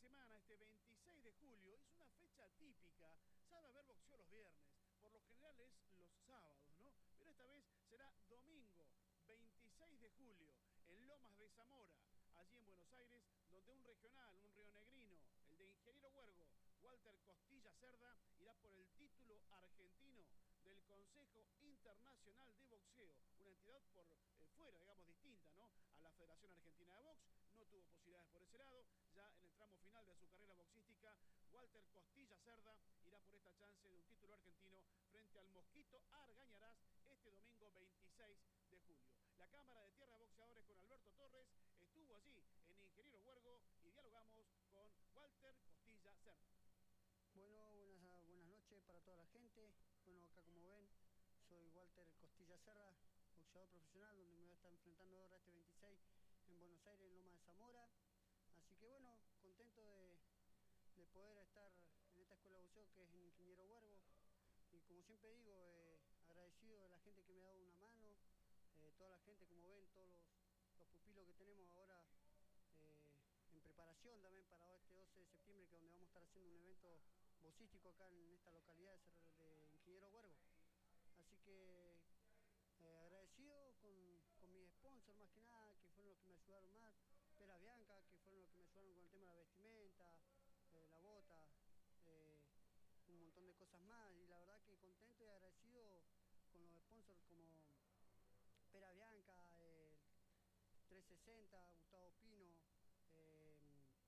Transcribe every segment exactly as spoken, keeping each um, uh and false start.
semana, este veintiséis de julio, es una fecha típica. Sabe haber boxeo los viernes, por lo general es los sábados, ¿no? Pero esta vez será domingo, veintiséis de julio, en Lomas de Zamora, allí en Buenos Aires, donde un regional, un rionegrino, el de Ingeniero Huergo, Walter Costilla Cerda, irá por el título argentino del Consejo Internacional de Boxeo, una entidad por eh, fuera, digamos, distinta, ¿no?, a la Federación Argentina de Box. No tuvo posibilidades por ese lado. Ya en el tramo final de su carrera boxística, Walter Costilla Cerda irá por esta chance de un título argentino frente al Mosquito Argañarás este domingo veintiséis de julio. La Cámara de Tierra de Boxeadores con Alberto Torres estuvo allí en Ingeniero Huergo y dialogamos con Walter Costilla Cerda. Bueno, buenas, buenas noches para toda la gente. Bueno, acá como ven, soy Walter Costilla Cerda, boxeador profesional, donde me voy a estar enfrentando ahora este veintiséis en Buenos Aires, en Loma de Zamora. Así que bueno, contento de, de poder estar en esta escuela de boxeo que es en Ingeniero Huergo. Y como siempre digo, eh, agradecido de la gente que me ha dado una mano, eh, toda la gente, como ven, todos los, los pupilos que tenemos ahora eh, en preparación también para este doce de septiembre, que es donde vamos a estar haciendo un evento boxístico acá en esta localidad de, de Ingeniero Huergo. Así que eh, agradecido con, con mis sponsors más que nada, que fueron los que me ayudaron más, Pera Bianca, que fueron los que me ayudaron con el tema de la vestimenta, eh, la bota, eh, un montón de cosas más, y la verdad que contento y agradecido con los sponsors como Pera Bianca, eh, trescientos sesenta, Gustavo Pino, eh,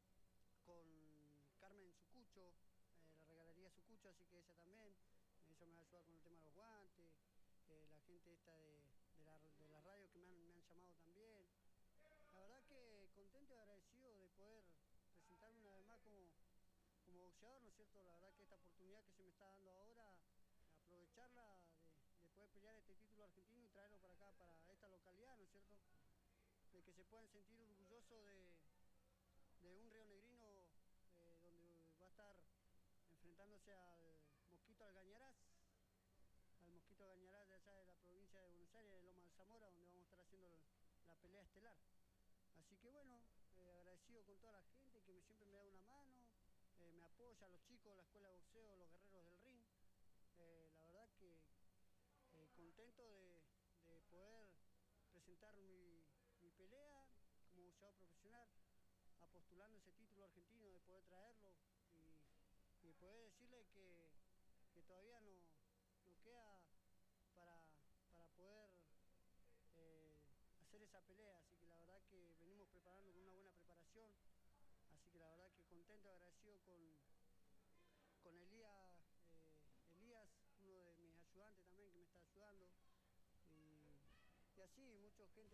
con Carmen Sucucho, eh, la regalería Sucucho, así que ella también, ella me va a ayudar con el tema de los guantes, eh, la gente esta de, de, la, de la radio que me han, me han llamado también. La verdad que contento y agradecido de poder presentarme una vez más como, como boxeador, ¿no es cierto? La verdad que esta oportunidad que se me está dando ahora, aprovecharla de, de poder pelear este título argentino y traerlo para acá, para esta localidad, ¿no es cierto? De que se puedan sentir orgullosos de, de un rionegrino eh, donde va a estar enfrentándose al Mosquito Argañarás, al Mosquito Argañarás de allá de la provincia de Buenos Aires, de Loma de Zamora, donde vamos a estar haciendo la pelea estelar. Así que bueno, eh, agradecido con toda la gente que me, siempre me da una mano, eh, me apoya, los chicos, la escuela de boxeo, los guerreros del ring. Eh, la verdad que eh, contento de, de poder presentar mi, mi pelea como boxeador profesional, apostulando ese título argentino, de poder traerlo y, y poder decirle que, que todavía no, no queda para, para poder eh, hacer esa pelea. Así que la verdad que venimos preparando con una buena preparación, así que la verdad que contento, agradecido con, con Elías, eh, Elías, uno de mis ayudantes también que me está ayudando, y, y así, mucha gente.